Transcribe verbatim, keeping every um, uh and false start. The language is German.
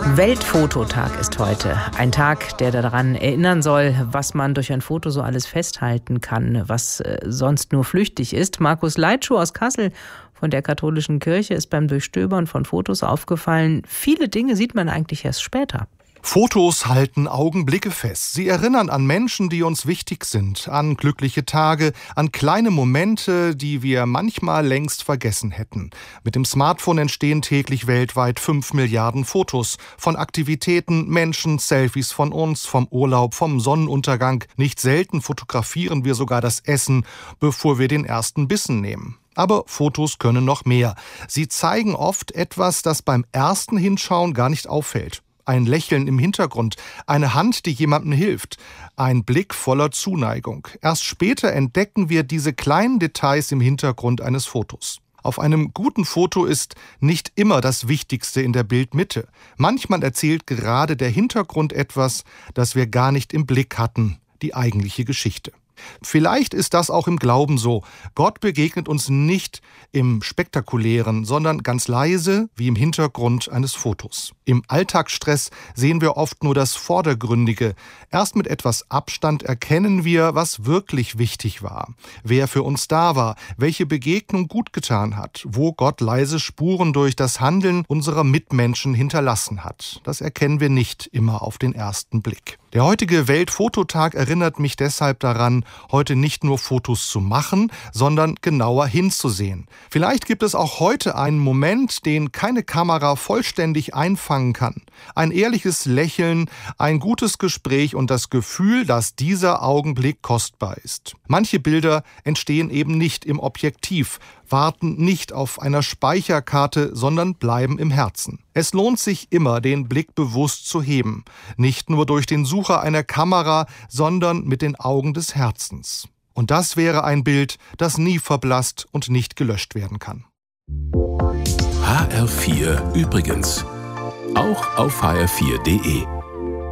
Weltfototag ist heute. Ein Tag, der daran erinnern soll, was man durch ein Foto so alles festhalten kann, was äh, sonst nur flüchtig ist. Markus Leitschuh aus Kassel von der Katholischen Kirche ist beim Durchstöbern von Fotos aufgefallen, viele Dinge sieht man eigentlich erst später. Fotos halten Augenblicke fest. Sie erinnern an Menschen, die uns wichtig sind, an glückliche Tage, an kleine Momente, die wir manchmal längst vergessen hätten. Mit dem Smartphone entstehen täglich weltweit fünf Milliarden Fotos. Von Aktivitäten, Menschen, Selfies von uns, vom Urlaub, vom Sonnenuntergang. Nicht selten fotografieren wir sogar das Essen, bevor wir den ersten Bissen nehmen. Aber Fotos können noch mehr. Sie zeigen oft etwas, das beim ersten Hinschauen gar nicht auffällt. Ein Lächeln im Hintergrund, eine Hand, die jemandem hilft, ein Blick voller Zuneigung. Erst später entdecken wir diese kleinen Details im Hintergrund eines Fotos. Auf einem guten Foto ist nicht immer das Wichtigste in der Bildmitte. Manchmal erzählt gerade der Hintergrund etwas, das wir gar nicht im Blick hatten, die eigentliche Geschichte. Vielleicht ist das auch im Glauben so. Gott begegnet uns nicht im Spektakulären, sondern ganz leise wie im Hintergrund eines Fotos. Im Alltagsstress sehen wir oft nur das Vordergründige. Erst mit etwas Abstand erkennen wir, was wirklich wichtig war, wer für uns da war, welche Begegnung gut getan hat, wo Gott leise Spuren durch das Handeln unserer Mitmenschen hinterlassen hat. Das erkennen wir nicht immer auf den ersten Blick. Der heutige Weltfototag erinnert mich deshalb daran, heute nicht nur Fotos zu machen, sondern genauer hinzusehen. Vielleicht gibt es auch heute einen Moment, den keine Kamera vollständig einfangen kann. Ein ehrliches Lächeln, ein gutes Gespräch und das Gefühl, dass dieser Augenblick kostbar ist. Manche Bilder entstehen eben nicht im Objektiv, warten nicht auf einer Speicherkarte, sondern bleiben im Herzen. Es lohnt sich immer, den Blick bewusst zu heben. Nicht nur durch den Sucher einer Kamera, sondern mit den Augen des Herzens. Und das wäre ein Bild, das nie verblasst und nicht gelöscht werden kann. H R vier übrigens. Auch auf h r vier punkt d e.